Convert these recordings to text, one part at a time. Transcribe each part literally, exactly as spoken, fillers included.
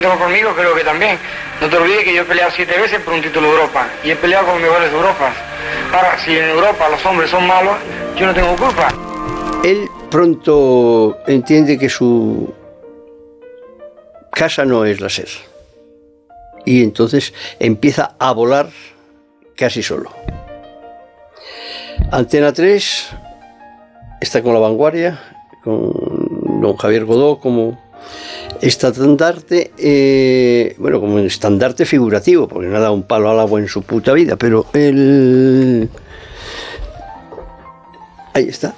Conmigo creo que también. No te olvides que yo he peleado siete veces por un título de Europa y he peleado con los mejores de Europa. Ahora, si en Europa los hombres son malos, yo no tengo culpa. Él pronto entiende que su casa no es la SER y entonces empieza a volar casi solo. Antena tres está con La Vanguardia, con don Javier Godó como estandarte, eh, bueno, como un estandarte figurativo, porque no ha dado un palo al agua en su puta vida, pero él... Ahí está.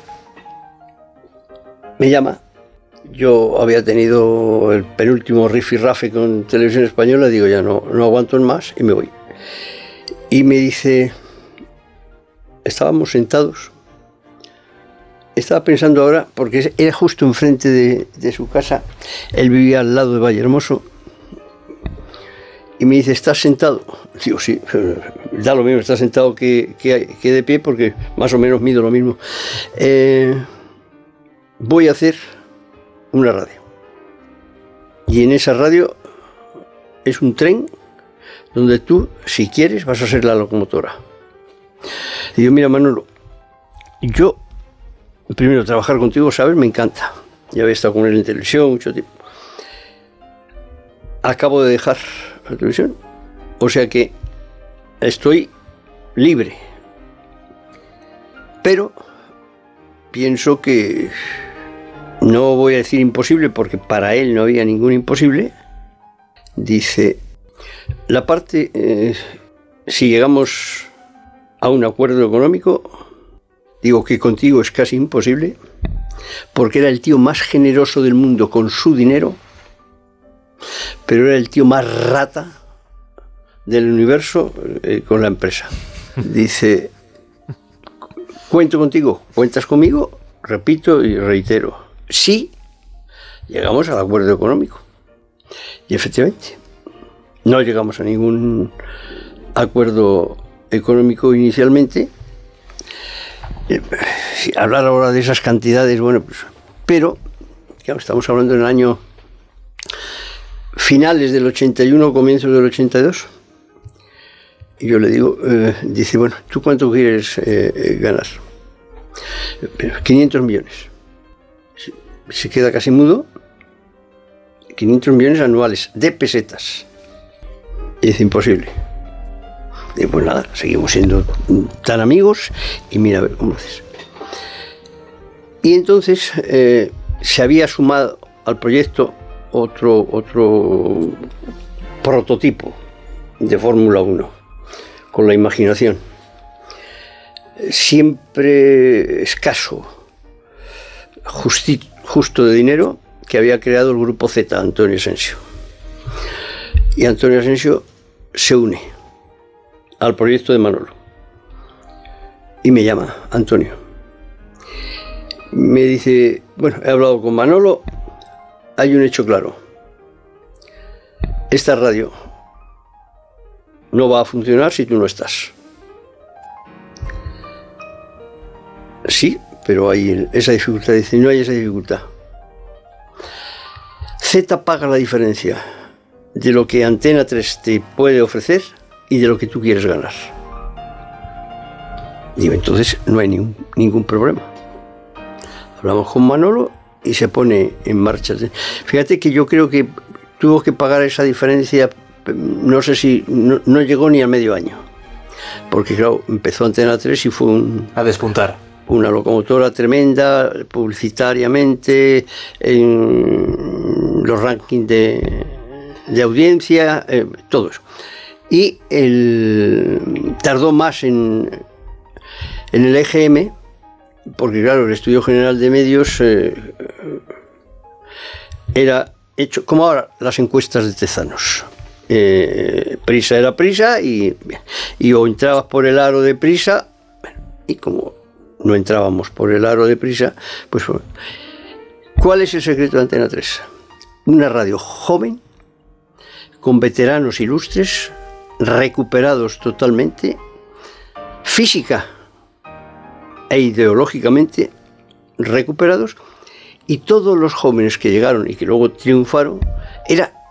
Me llama. Yo había tenido el penúltimo rifirrafe con Televisión Española, digo, ya no, no aguanto más y me voy. Y me dice, estábamos sentados, estaba pensando ahora, porque era justo enfrente de, de su casa, él vivía al lado de Vallehermoso, y me dice, ¿estás sentado? Digo, sí, da lo mismo, está sentado que, que, que de pie, porque más o menos mido lo mismo. Eh, voy a hacer una radio. Y en esa radio es un tren donde tú, si quieres, vas a ser la locomotora. Digo, mira, Manolo, yo, primero, trabajar contigo, ¿sabes? Me encanta. Ya había estado con él en televisión mucho tiempo. Acabo de dejar la televisión, o sea que estoy libre. Pero pienso que no voy a decir imposible, porque para él no había ningún imposible. Dice, la parte, eh, si llegamos a un acuerdo económico, digo que contigo es casi imposible, porque era el tío más generoso del mundo con su dinero, pero era el tío más rata del universo eh, con la empresa. Dice, cuento contigo, cuentas conmigo, repito y reitero, sí llegamos al acuerdo económico. Y efectivamente, no llegamos a ningún acuerdo económico inicialmente. Eh, si hablar ahora de esas cantidades, bueno, pues, pero claro, estamos hablando del año finales del ochenta y uno, comienzos del ochenta y dos, y yo le digo, eh, dice, bueno, ¿tú cuánto quieres eh, ganar? quinientos millones. Se, se queda casi mudo. quinientos millones anuales de pesetas. Y dice, imposible. Y pues nada, seguimos siendo tan amigos y mira a ver cómo haces. Y entonces eh, se había sumado al proyecto otro, otro prototipo de Fórmula uno, con la imaginación. Siempre escaso, justi, justo de dinero, que había creado el grupo Z, Antonio Asensio. Y Antonio Asensio se une al proyecto de Manolo. Y me llama, Antonio. Me dice, bueno, he hablado con Manolo, hay un hecho claro. Esta radio no va a funcionar si tú no estás. Sí, pero hay esa dificultad. Dice, no hay esa dificultad. Z paga la diferencia de lo que Antena tres te puede ofrecer y de lo que tú quieres ganar. Digo, entonces no hay ningún, ningún problema. Hablamos con Manolo y se pone en marcha. Fíjate que yo creo que tuvo que pagar esa diferencia, no sé si, no, no llegó ni a medio año. Porque claro, empezó Antena tres y fue un... a despuntar. Una locomotora tremenda, publicitariamente, en los rankings de, de audiencia, eh, todo eso. Y el, tardó más en, en el E G M, porque claro, el Estudio General de Medios eh, era hecho, como ahora las encuestas de Tezanos. Eh, Prisa era Prisa y, y o entrabas por el aro de Prisa, bueno, y como no entrábamos por el aro de Prisa, pues ¿cuál es el secreto de Antena tres? Una radio joven, con veteranos ilustres, recuperados totalmente, física e ideológicamente recuperados, y todos los jóvenes que llegaron y que luego triunfaron, era